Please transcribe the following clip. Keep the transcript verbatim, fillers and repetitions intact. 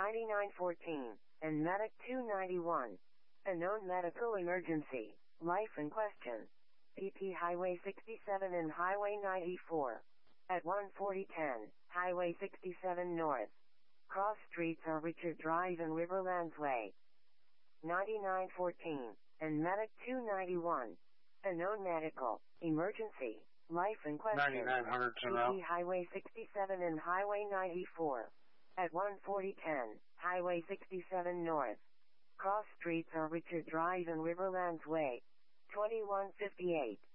ninety-nine fourteen, and Medic two ninety-one. A known medical emergency. Life in question. P P Highway sixty-seven and Highway ninety-four. At one forty ten, Highway sixty-seven North. Cross streets are Richard Drive and Riverlands Way. ninety-nine fourteen, and Medic two ninety-one. A known medical emergency. Life in question. ninety-nine hundred P P Highway sixty-seven and Highway ninety-four. At one forty ten, Highway sixty-seven North. Cross streets are Richard Drive and Riverlands Way. twenty-one fifty-eight.